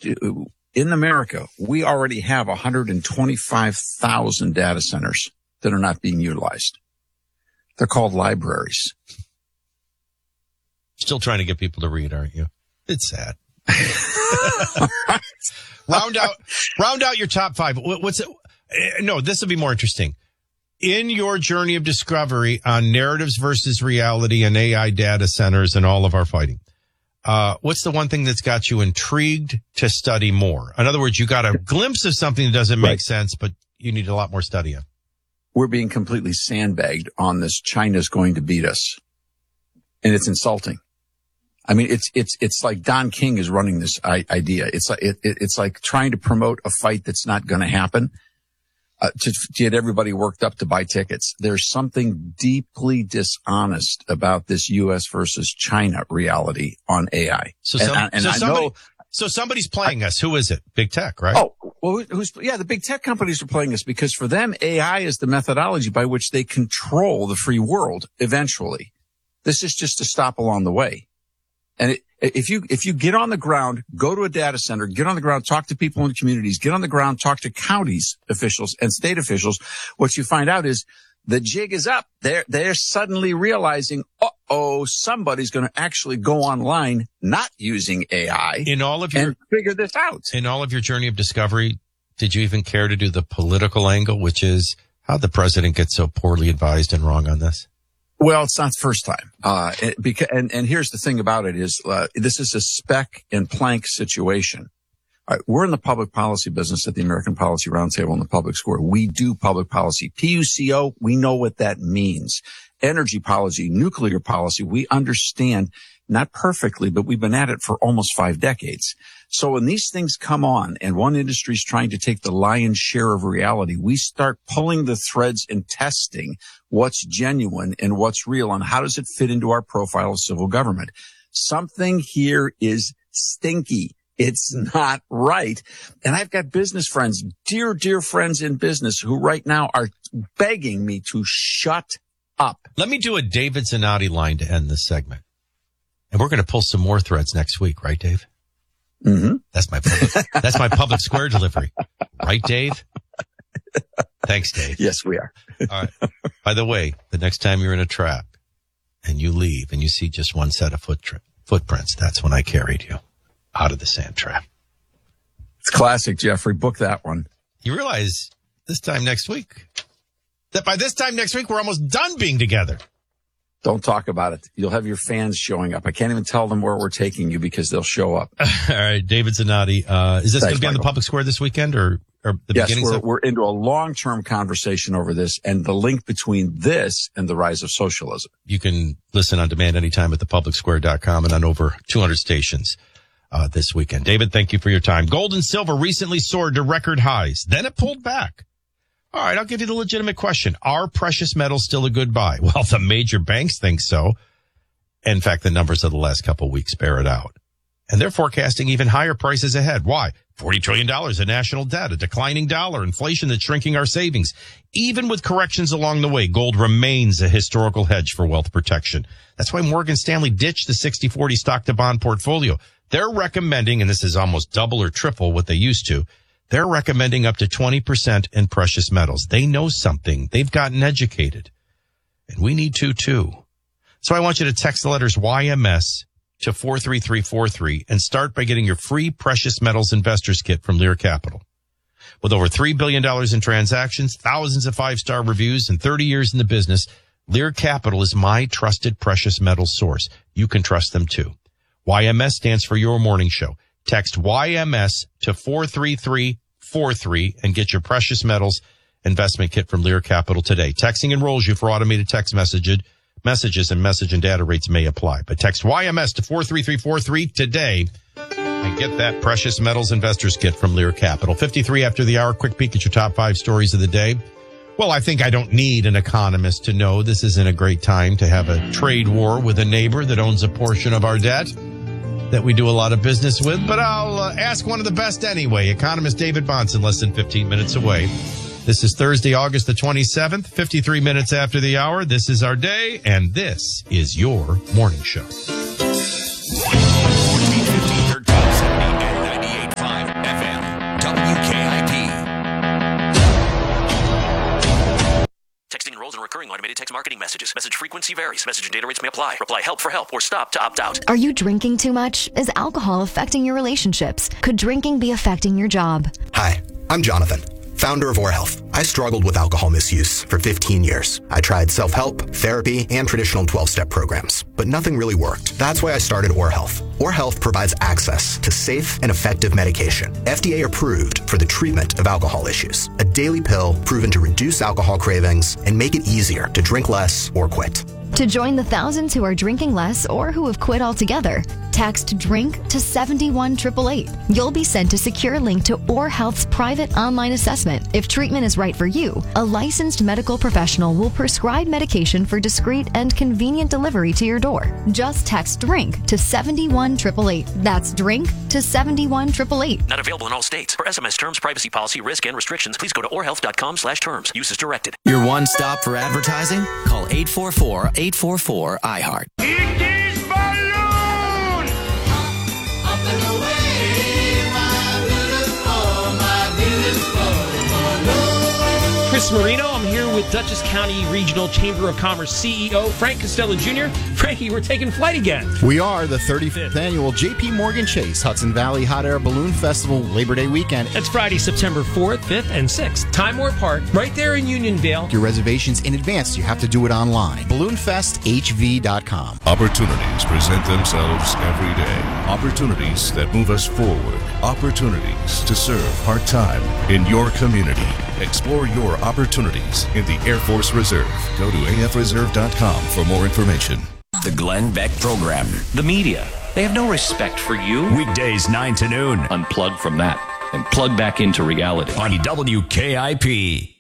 in America, we already have 125,000 data centers that are not being utilized. They're called libraries. Still trying to get people to read, aren't you? It's sad. Round out your top five. What's it? No, this will be more interesting. In your journey of discovery on narratives versus reality and AI data centers and all of our fighting, what's the one thing that's got you intrigued to study more? In other words, you got a glimpse of something that doesn't make sense, but you need a lot more study of. We're being completely sandbagged on this. China's going to beat us. And it's insulting. I mean, it's like Don King is running this idea. It's like trying to promote a fight that's not going to happen. To get everybody worked up to buy tickets. There's something deeply dishonest about this U.S. versus China reality on AI. So somebody's playing us. Who is it? Big tech, right? Oh, well, the big tech companies are playing us because for them, AI is the methodology by which they control the free world eventually. This is just a stop along the way. And if you get on the ground, go to a data center, get on the ground, talk to people in communities, get on the ground, talk to counties officials and state officials, what you find out is the jig is up. They're suddenly realizing, somebody's going to actually go online not using AI and figure this out. In all of your journey of discovery, did you even care to do the political angle, which is how the president gets so poorly advised and wrong on this? Well, it's not the first time. And here's the thing about it is, this is a Speck and Planck situation. All right, we're in the public policy business at the American Policy Roundtable in the Public Square. We do public policy. PUCO, we know what that means. Energy policy, nuclear policy, we understand, not perfectly, but we've been at it for almost 5 decades. So when these things come on and one industry is trying to take the lion's share of reality, we start pulling the threads and testing what's genuine and what's real and how does it fit into our profile of civil government. Something here is stinky. It's not right. And I've got business friends, dear, dear friends in business who right now are begging me to shut up. Let me do a David Zanotti line to end this segment. And we're going to pull some more threads next week, right, Dave? Mm-hmm. That's my public square delivery. Right, Dave? Thanks, Dave. Yes, we are. All right. By the way, the next time you're in a trap and you leave and you see just one set of footprints, that's when I carried you out of the sand trap. It's classic, Jeffrey. Book that one. You realize that by this time next week, we're almost done being together. Don't talk about it. You'll have your fans showing up. I can't even tell them where we're taking you because they'll show up. All right, David Zanotti. Is this going to be on the public square this weekend or the beginning? Yes, we're into a long-term conversation over this and the link between this and the rise of socialism. You can listen on demand anytime at thepublicsquare.com and on over 200 stations this weekend. David, thank you for your time. Gold and silver recently soared to record highs. Then it pulled back. All right, I'll give you the legitimate question. Are precious metals still a good buy? Well, the major banks think so. In fact, the numbers of the last couple of weeks bear it out. And they're forecasting even higher prices ahead. Why? $40 trillion in national debt, a declining dollar, inflation that's shrinking our savings. Even with corrections along the way, gold remains a historical hedge for wealth protection. That's why Morgan Stanley ditched the 60-40 stock-to-bond portfolio. They're recommending, and this is almost double or triple what they used to, they're recommending up to 20% in precious metals. They know something. They've gotten educated. And we need to, too. So I want you to text the letters YMS to 43343 and start by getting your free precious metals investors kit from Lear Capital. With over $3 billion in transactions, thousands of 5-star reviews, and 30 years in the business, Lear Capital is my trusted precious metals source. You can trust them, too. YMS stands for Your Morning Show. Text YMS to 43343 and get your precious metals investment kit from Lear Capital today. Texting enrolls you for automated text messages and message and data rates may apply. But text YMS to 43343 today and get that precious metals investors kit from Lear Capital. 53 after the hour, quick peek at your top 5 stories of the day. Well, I think I don't need an economist to know this isn't a great time to have a trade war with a neighbor that owns a portion of our debt that we do a lot of business with, but I'll ask one of the best anyway. Economist David Bahnsen, less than 15 minutes away. This is Thursday, August the 27th, 53 minutes after the hour. This is our day, and this is your morning show. 1450, 1370, and 98.5 marketing messages. Message frequency varies. Message and data rates may apply. Reply HELP for help or stop to opt out. Are you drinking too much? Is alcohol affecting your relationships? Could drinking be affecting your job? Hi, I'm Jonathan, founder of OrHealth. I struggled with alcohol misuse for 15 years. I tried self-help, therapy, and traditional 12-step programs, but nothing really worked. That's why I started OrHealth. OrHealth provides access to safe and effective medication, FDA approved for the treatment of alcohol issues. A daily pill proven to reduce alcohol cravings and make it easier to drink less or quit. To join the thousands who are drinking less or who have quit altogether, text DRINK to 71888. You'll be sent a secure link to OrHealth's private online assessment. If treatment is right for you, a licensed medical professional will prescribe medication for discreet and convenient delivery to your door. Just text DRINK to 71888. That's DRINK to 71888. Not available in all states. For SMS terms, privacy policy, risk, and restrictions, please go to orhealth.com/terms. Use as directed. Your one stop for advertising? Call 844-844-iHeart. It is balloon! Up and away, my beautiful balloon. Chris Marino, I'm here with Dutchess County Regional Chamber of Commerce CEO Frank Costello Jr. Frankie, we're taking flight again. We are the 35th annual J.P. Morgan Chase Hudson Valley Hot Air Balloon Festival Labor Day weekend. That's Friday, September 4th, 5th, and 6th. Time Warner Park, right there in Unionville. Your reservations in advance. You have to do it online. BalloonFestHV.com. Opportunities present themselves every day. Opportunities that move us forward. Opportunities to serve part-time in your community. Explore your opportunities in the Air Force Reserve. Go to afreserve.com for more information. The Glenn Beck Program. The media. They have no respect for you. Weekdays 9 to noon. Unplug from that and plug back into reality. On WKIP.